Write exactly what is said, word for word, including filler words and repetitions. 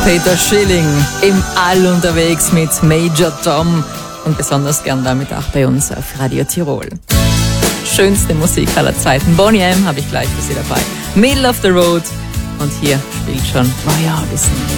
Peter Schilling im All unterwegs mit Major Tom und besonders gern damit auch bei uns auf Radio Tirol. Schönste Musik aller Zeiten. Boney M. habe ich gleich für Sie dabei. Middle of the Road und hier spielt schon Roy Orbison.